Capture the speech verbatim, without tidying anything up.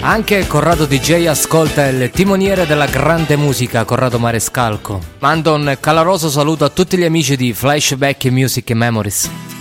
Anche Corrado D J ascolta il timoniere della grande musica, Corrado Marescalco. Mando un caloroso saluto a tutti gli amici di Flashback Music Memories.